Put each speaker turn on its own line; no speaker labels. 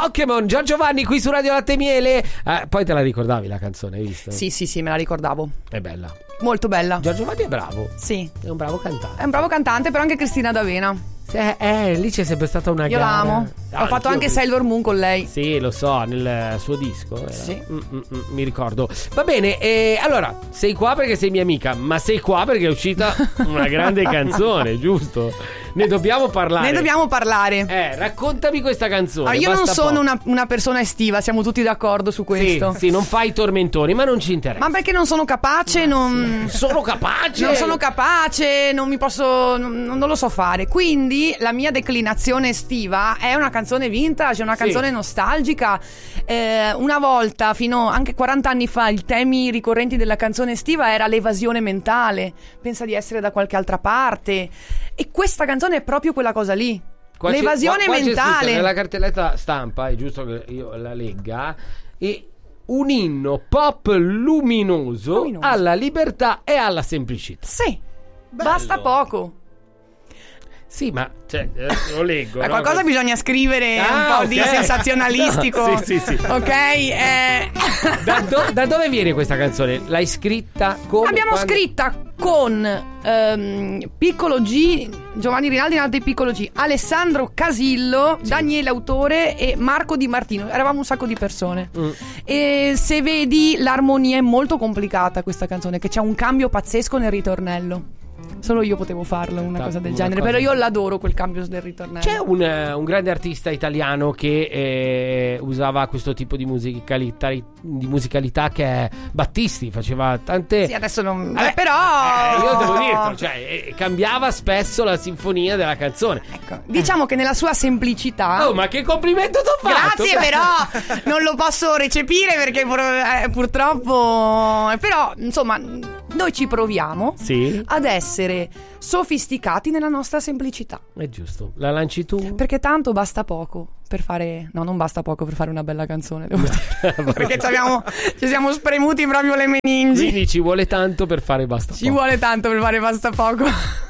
Pokémon, Giorgio Vanni qui su Radio Latte e Miele. Poi te la ricordavi la canzone, hai visto?
Sì, me la ricordavo.
È bella.
Molto bella.
Giorgio Vanni è bravo.
Sì.
È un bravo cantante.
È un bravo cantante, però anche Cristina D'Avena.
Lì c'è sempre stata una
Io
gara.
la amo. Ho fatto anche Sailor Moon con lei.
Sì, lo so, nel suo disco era.
Sì.
Mi ricordo. Va bene, allora, sei qua perché sei mia amica, ma sei qua perché è uscita una grande canzone, giusto? Ne dobbiamo parlare. Raccontami questa canzone.
Allora, io non sono una persona estiva, siamo tutti d'accordo su questo.
Sì, non fai i tormentoni, ma non ci interessa.
Ma perché non sono capace,
Sono capace?
Non sono capace, non mi posso, non lo so fare. Quindi la mia declinazione estiva è una canzone vintage, una canzone nostalgica. Una volta, fino anche 40 anni fa, i temi ricorrenti della canzone estiva era l'evasione mentale. Pensa di essere da qualche altra parte. E questa canzone è proprio quella cosa lì. L'evasione mentale.
Nella cartelletta stampa, è giusto che io la legga, e un inno pop luminoso alla libertà e alla semplicità.
Sì,
bello.
Basta poco.
Sì, ma lo leggo.
Qualcosa bisogna scrivere, un po' di sensazionalistico.
Sì.
Ok?
Da dove viene questa canzone? L'hai scritta come?
Abbiamo scritta con Piccolo G, Giovanni Rinaldi in altri Piccolo G, Alessandro Casillo, Daniele Autore e Marco Di Martino. Eravamo un sacco di persone. E se vedi, l'armonia è molto complicata, questa canzone, che c'è un cambio pazzesco nel ritornello. Solo io potevo farlo, una cosa del genere. Però io l'adoro quel cambio del ritornello.
C'è un grande artista italiano che usava questo tipo di musicalità che è Battisti. Faceva tante.
Sì, adesso non. Però
io devo dirlo, cioè cambiava spesso la sinfonia della canzone.
Ecco, diciamo che nella sua semplicità.
Oh, ma che complimento t'ho fatto!
Grazie, però non lo posso recepire perché purtroppo. Però, insomma, noi ci proviamo ad essere sofisticati nella nostra semplicità.
È giusto. La lanci tu?
Perché tanto basta poco per fare. No, non basta poco per fare una bella canzone, devo dire. Perché ci siamo spremuti proprio le meningi.
Quindi ci vuole tanto per fare basta poco.
Ci vuole tanto per fare basta poco.